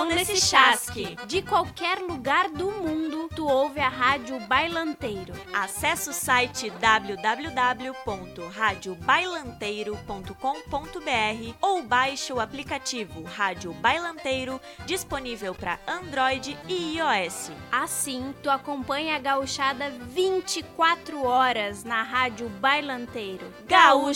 nesse chasque. De qualquer lugar do mundo, tu ouve a Rádio Bailanteiro. Acesse o site www.radiobailanteiro.com.br ou baixe o aplicativo Rádio Bailanteiro, disponível para Android e iOS. Assim, tu acompanha a gauchada 24 horas na Rádio Bailanteiro. Gaúcha